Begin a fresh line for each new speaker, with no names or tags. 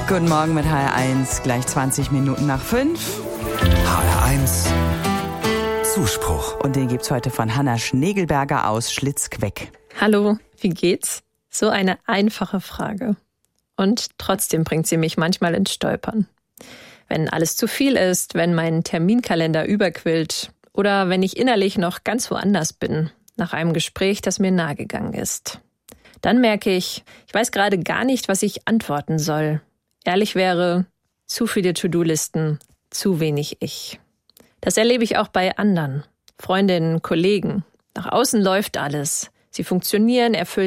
Guten Morgen mit HR1, gleich 20 Minuten nach 5.
HR1 Zuspruch.
Und den gibt's heute von Hanna Schnegelberger aus Schlitzqueck.
Hallo, wie geht's? So eine einfache Frage. Und trotzdem bringt sie mich manchmal ins Stolpern. Wenn alles zu viel ist, wenn mein Terminkalender überquillt oder wenn ich innerlich noch ganz woanders bin, nach einem Gespräch, das mir nahegegangen ist. Dann merke ich weiß gerade gar nicht, was ich antworten soll. Ehrlich wäre, zu viele To-Do-Listen, zu wenig ich. Das erlebe ich auch bei anderen, Freundinnen, Kollegen. Nach außen läuft alles. Sie funktionieren, erfüllen